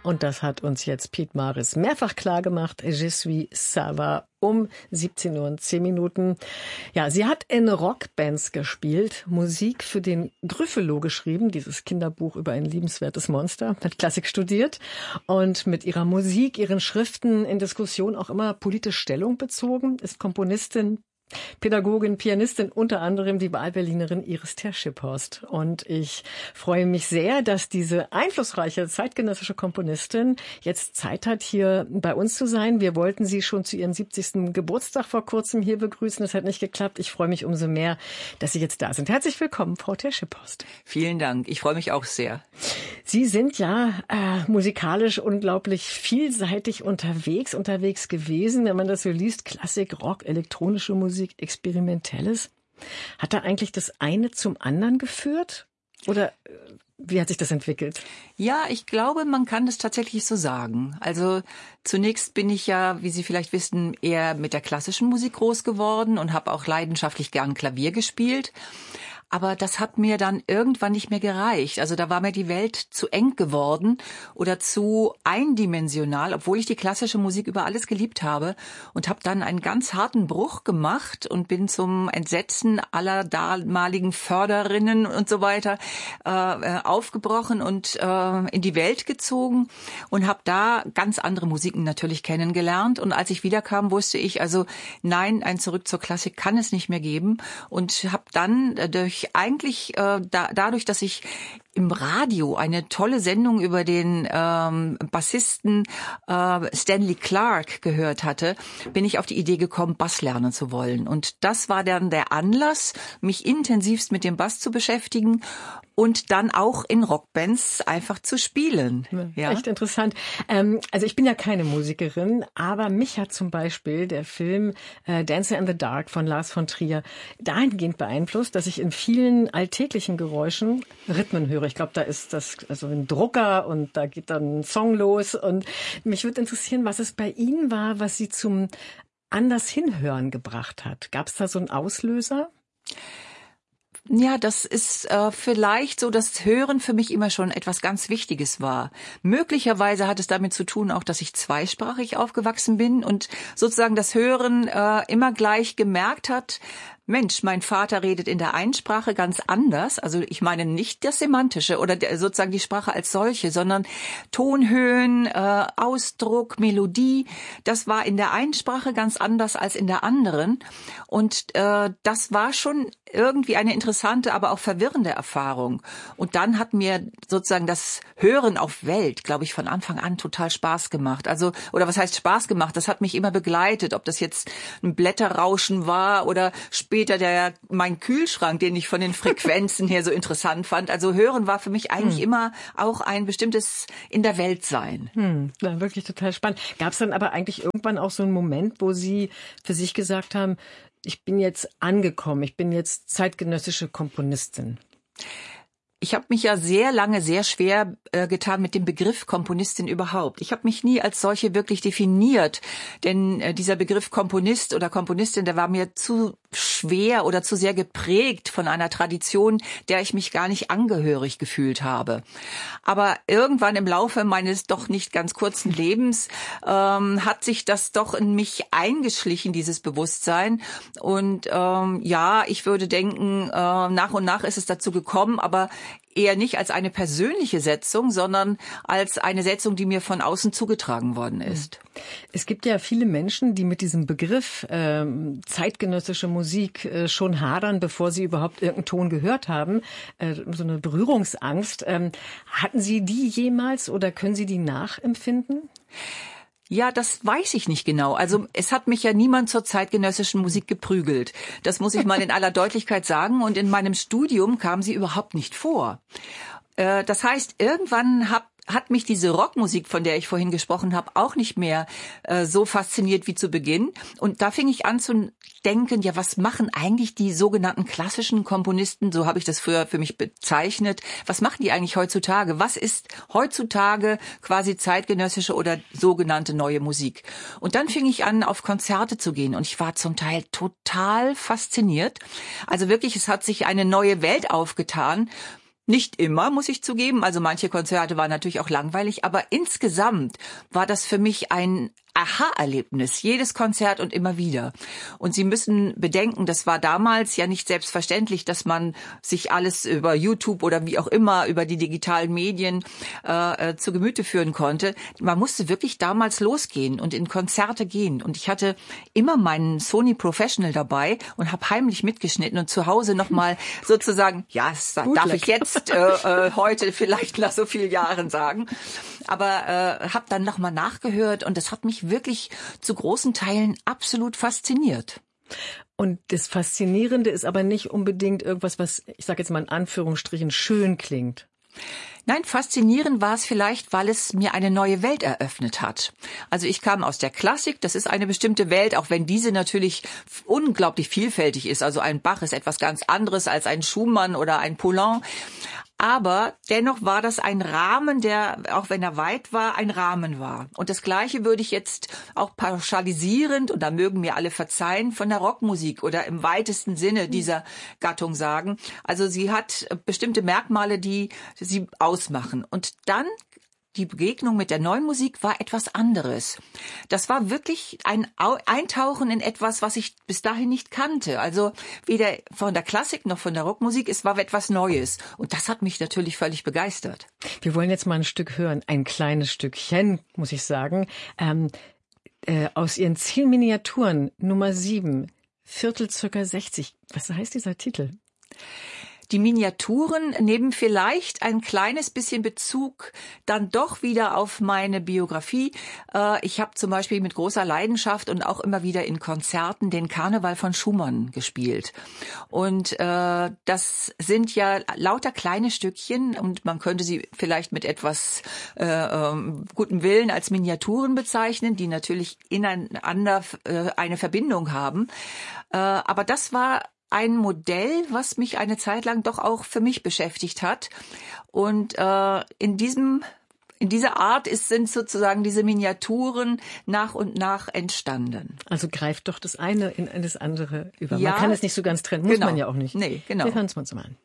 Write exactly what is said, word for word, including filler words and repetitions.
Und das hat uns jetzt Piet Maris mehrfach klargemacht. Je suis Sava um siebzehn Uhr und zehn Minuten. Ja, sie hat in Rockbands gespielt, Musik für den Gryffalo geschrieben, dieses Kinderbuch über ein liebenswertes Monster, hat Klassik studiert und mit ihrer Musik, ihren Schriften in Diskussion auch immer politisch Stellung bezogen, ist Komponistin, Pädagogin, Pianistin, unter anderem die Wahlberlinerin Iris Ter-Schipphorst. Und ich freue mich sehr, dass diese einflussreiche zeitgenössische Komponistin jetzt Zeit hat, hier bei uns zu sein. Wir wollten sie schon zu ihrem siebzigsten Geburtstag vor kurzem hier begrüßen. Das hat nicht geklappt. Ich freue mich umso mehr, dass Sie jetzt da sind. Herzlich willkommen, Frau Ter-Schipphorst. Vielen Dank. Ich freue mich auch sehr. Sie sind ja äh, musikalisch unglaublich vielseitig unterwegs, unterwegs gewesen. Wenn man das so liest, Klassik, Rock, elektronische Musik, Experimentelles. Hat da eigentlich das eine zum anderen geführt? Oder äh, wie hat sich das entwickelt? Ja, ich glaube, man kann das tatsächlich so sagen. Also zunächst bin ich ja, wie Sie vielleicht wissen, eher mit der klassischen Musik groß geworden und habe auch leidenschaftlich gern Klavier gespielt. Aber das hat mir dann irgendwann nicht mehr gereicht. Also da war mir die Welt zu eng geworden oder zu eindimensional, obwohl ich die klassische Musik über alles geliebt habe, und habe dann einen ganz harten Bruch gemacht und bin zum Entsetzen aller damaligen Förderinnen und so weiter äh, aufgebrochen und äh, in die Welt gezogen und habe da ganz andere Musiken natürlich kennengelernt. Und als ich wiederkam, wusste ich, also nein, ein Zurück zur Klassik kann es nicht mehr geben, und habe dann äh, durch eigentlich äh, da, dadurch, dass ich im Radio eine tolle Sendung über den ähm, Bassisten äh, Stanley Clarke gehört hatte, bin ich auf die Idee gekommen, Bass lernen zu wollen. Und das war dann der Anlass, mich intensivst mit dem Bass zu beschäftigen und dann auch in Rockbands einfach zu spielen. Ja. Echt interessant. Ähm, also ich bin ja keine Musikerin, aber mich hat zum Beispiel der Film äh, Dancer in the Dark von Lars von Trier dahingehend beeinflusst, dass ich in vielen alltäglichen Geräuschen Rhythmen höre. Ich glaube, da ist das also ein Drucker und da geht dann ein Song los. Und mich würde interessieren, was es bei Ihnen war, was Sie zum anders hinhören gebracht hat. Gab es da so einen Auslöser? Ja, das ist äh, vielleicht so, dass Hören für mich immer schon etwas ganz Wichtiges war. Möglicherweise hat es damit zu tun, auch, dass ich zweisprachig aufgewachsen bin und sozusagen das Hören äh, immer gleich gemerkt hat, Mensch, mein Vater redet in der einen Sprache ganz anders. Also ich meine nicht das Semantische oder sozusagen die Sprache als solche, sondern Tonhöhen, äh, Ausdruck, Melodie. Das war in der einen Sprache ganz anders als in der anderen. Und äh, das war schon irgendwie eine interessante, aber auch verwirrende Erfahrung. Und dann hat mir sozusagen das Hören auf Welt, glaube ich, von Anfang an total Spaß gemacht. Also, oder was heißt Spaß gemacht? Das hat mich immer begleitet, ob das jetzt ein Blätterrauschen war oder später der mein Kühlschrank, den ich von den Frequenzen her so interessant fand. Also Hören war für mich eigentlich hm. immer auch ein bestimmtes in der Welt sein. Hm, ja, wirklich total spannend. Gab es dann aber eigentlich irgendwann auch so einen Moment, wo Sie für sich gesagt haben, ich bin jetzt angekommen, ich bin jetzt zeitgenössische Komponistin? Ich habe mich ja sehr lange sehr schwer äh, getan mit dem Begriff Komponistin überhaupt. Ich habe mich nie als solche wirklich definiert, denn äh, dieser Begriff Komponist oder Komponistin, der war mir zu schwer oder zu sehr geprägt von einer Tradition, der ich mich gar nicht angehörig gefühlt habe. Aber irgendwann im Laufe meines doch nicht ganz kurzen Lebens ähm, hat sich das doch in mich eingeschlichen, dieses Bewusstsein. Und ähm, ja, ich würde denken, äh, nach und nach ist es dazu gekommen, aber eher nicht als eine persönliche Setzung, sondern als eine Setzung, die mir von außen zugetragen worden ist. Es gibt ja viele Menschen, die mit diesem Begriff ähm, zeitgenössische Musik äh, schon hadern, bevor sie überhaupt irgendeinen Ton gehört haben. Äh, so eine Berührungsangst. Ähm, hatten Sie die jemals oder können Sie die nachempfinden? Ja, das weiß ich nicht genau. Also es hat mich ja niemand zur zeitgenössischen Musik geprügelt. Das muss ich mal in aller Deutlichkeit sagen. Und in meinem Studium kam sie überhaupt nicht vor. Äh, das heißt, irgendwann hab hat mich diese Rockmusik, von der ich vorhin gesprochen habe, auch nicht mehr äh, so fasziniert wie zu Beginn. Und da fing ich an zu denken, ja, was machen eigentlich die sogenannten klassischen Komponisten, so habe ich das früher für mich bezeichnet, was machen die eigentlich heutzutage? Was ist heutzutage quasi zeitgenössische oder sogenannte neue Musik? Und dann fing ich an, auf Konzerte zu gehen und ich war zum Teil total fasziniert. Also wirklich, es hat sich eine neue Welt aufgetan. Nicht immer, muss ich zugeben. Also manche Konzerte waren natürlich auch langweilig, aber insgesamt war das für mich ein Aha-Erlebnis, jedes Konzert und immer wieder. Und Sie müssen bedenken, das war damals ja nicht selbstverständlich, dass man sich alles über YouTube oder wie auch immer, über die digitalen Medien äh, zu Gemüte führen konnte. Man musste wirklich damals losgehen und in Konzerte gehen. Und ich hatte immer meinen Sony Professional dabei und habe heimlich mitgeschnitten und zu Hause nochmal sozusagen, ja, das darf ich jetzt äh, heute vielleicht nach so vielen Jahren sagen, aber äh, habe dann nochmal nachgehört und das hat mich wirklich zu großen Teilen absolut fasziniert. Und das Faszinierende ist aber nicht unbedingt irgendwas, was, ich sage jetzt mal in Anführungsstrichen, schön klingt. Nein, faszinierend war es vielleicht, weil es mir eine neue Welt eröffnet hat. Also ich kam aus der Klassik, das ist eine bestimmte Welt, auch wenn diese natürlich unglaublich vielfältig ist. Also ein Bach ist etwas ganz anderes als ein Schumann oder ein Poulenc. Aber dennoch war das ein Rahmen, der, auch wenn er weit war, ein Rahmen war. Und das Gleiche würde ich jetzt auch pauschalisierend, und da mögen mir alle verzeihen, von der Rockmusik oder im weitesten Sinne dieser Gattung sagen. Also sie hat bestimmte Merkmale, die sie ausmachen. Und dann die Begegnung mit der neuen Musik war etwas anderes. Das war wirklich ein Eintauchen in etwas, was ich bis dahin nicht kannte. Also weder von der Klassik noch von der Rockmusik. Es war etwas Neues. Und das hat mich natürlich völlig begeistert. Wir wollen jetzt mal ein Stück hören. Ein kleines Stückchen, muss ich sagen. Ähm, äh, aus Ihren zehn Miniaturen, Nummer sieben, Viertel circa sechzig. Was heißt dieser Titel? Die Miniaturen nehmen vielleicht ein kleines bisschen Bezug dann doch wieder auf meine Biografie. Ich habe zum Beispiel mit großer Leidenschaft und auch immer wieder in Konzerten den Karneval von Schumann gespielt. Und äh, das sind ja lauter kleine Stückchen und man könnte sie vielleicht mit etwas äh, äh, gutem Willen als Miniaturen bezeichnen, die natürlich ineinander äh, eine Verbindung haben. Äh, aber das war ein Modell, was mich eine Zeit lang doch auch für mich beschäftigt hat. Und äh, in diesem in dieser Art ist, sind sozusagen diese Miniaturen nach und nach entstanden. Also greift doch das eine in das andere über. Ja, man kann es nicht so ganz trennen, muss genau. man ja auch nicht. Nee, genau. Wir hören es uns mal an.